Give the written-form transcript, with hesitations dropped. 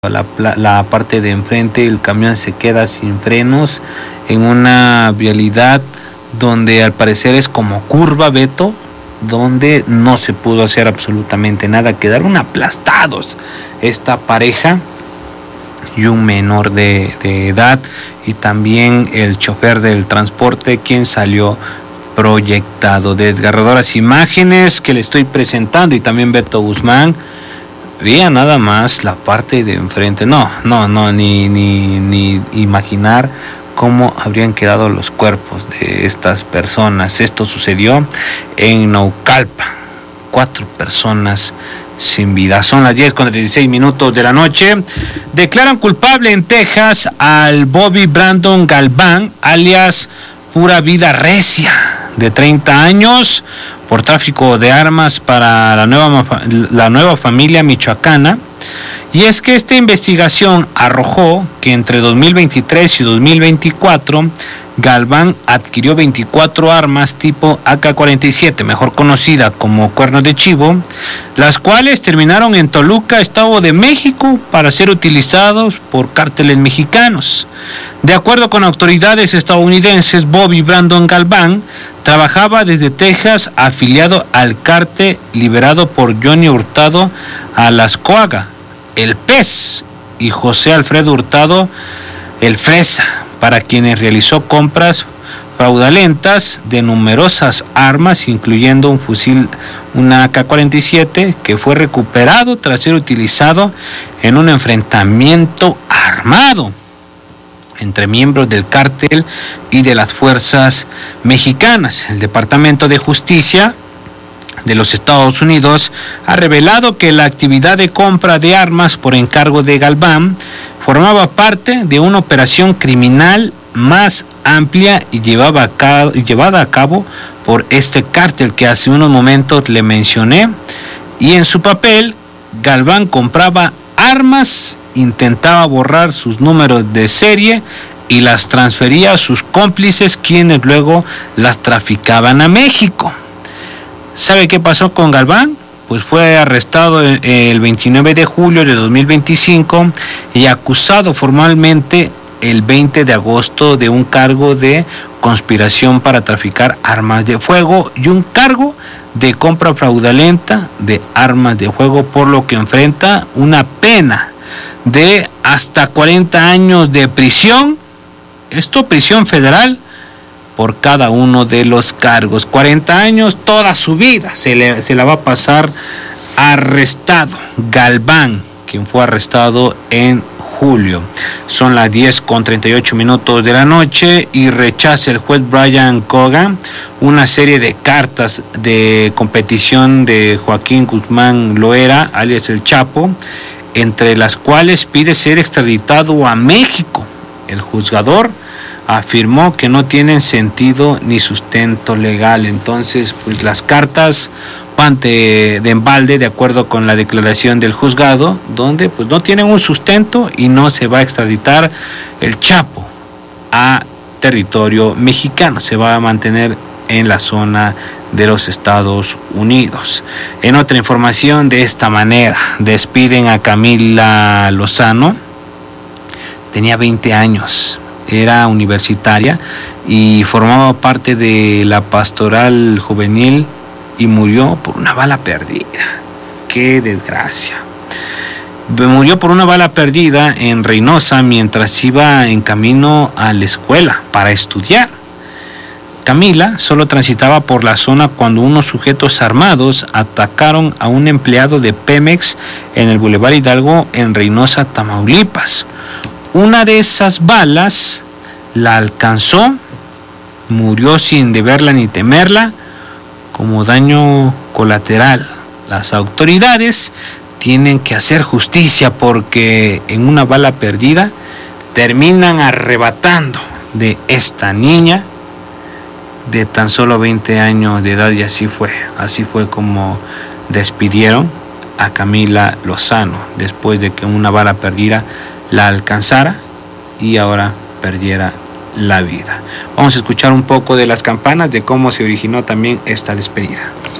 la parte de enfrente, el camión se queda sin frenos en una vialidad donde al parecer es como curva, Beto, donde no se pudo hacer absolutamente nada, quedaron aplastados esta pareja y un menor de edad, y también el chofer del transporte, quien salió proyectado. Desgarradoras imágenes que le estoy presentando, y también Beto Guzmán. Veía nada más la parte de enfrente. Ni imaginar cómo habrían quedado los cuerpos de estas personas. Esto sucedió en Naucalpan. 4 personas sin vida. Son las 10:36 de la noche. Declaran culpable en Texas al Bobby Brandon Galván, alias Pura Vida Recia, de 30 años, por tráfico de armas para la nueva familia michoacana. Y es que esta investigación arrojó que entre 2023 y 2024, Galván adquirió 24 armas tipo AK-47, mejor conocida como cuernos de chivo, las cuales terminaron en Toluca, Estado de México, para ser utilizados por cárteles mexicanos. De acuerdo con autoridades estadounidenses, Bobby Brandon Galván trabajaba desde Texas, afiliado al cártel liberado por Johnny Hurtado Alascoaga, el Pez, y José Alfredo Hurtado, el Fresa, para quienes realizó compras fraudulentas de numerosas armas, incluyendo un fusil, una AK-47, que fue recuperado tras ser utilizado en un enfrentamiento armado entre miembros del cártel y de las fuerzas mexicanas. El Departamento de Justicia de los Estados Unidos ha revelado que la actividad de compra de armas por encargo de Galván formaba parte de una operación criminal más amplia y llevada a cabo por este cártel que hace unos momentos le mencioné. Y en su papel, Galván compraba armas, intentaba borrar sus números de serie y las transfería a sus cómplices, quienes luego las traficaban a México. ¿Sabe qué pasó con Galván? Pues fue arrestado el 29 de julio de 2025 y acusado formalmente el 20 de agosto de un cargo de conspiración para traficar armas de fuego y un cargo de compra fraudulenta de armas de fuego, por lo que enfrenta una pena de hasta 40 años de prisión. Esto, prisión federal, por cada uno de los cargos. 40 años, toda su vida se la va a pasar arrestado. Galván, quien fue arrestado en julio. Son las 10:38 de la noche y rechaza el juez Brian Cogan una serie de cartas de competición de Joaquín Guzmán Loera, alias El Chapo, entre las cuales pide ser extraditado a México. El juzgador afirmó que no tienen sentido ni sustento legal. Entonces, pues las cartas van de embalde, de acuerdo con la declaración del juzgado, donde pues no tienen un sustento y no se va a extraditar el Chapo a territorio mexicano, se va a mantener en la zona de los Estados Unidos. En otra información, de esta manera despiden a Camila Lozano. Tenía 20 años, era universitaria y formaba parte de la pastoral juvenil y murió por una bala perdida. ¡Qué desgracia! Murió por una bala perdida en Reynosa mientras iba en camino a la escuela para estudiar. Camila solo transitaba por la zona cuando unos sujetos armados atacaron a un empleado de Pemex en el Boulevard Hidalgo en Reynosa, Tamaulipas. Una de esas balas la alcanzó, murió sin deberla ni temerla, como daño colateral. Las autoridades tienen que hacer justicia porque en una bala perdida terminan arrebatando de esta niña de tan solo 20 años de edad, y así fue como despidieron a Camila Lozano, después de que una bala perdida la alcanzara y ahora perdiera la vida. Vamos a escuchar un poco de las campanas, de cómo se originó también esta despedida.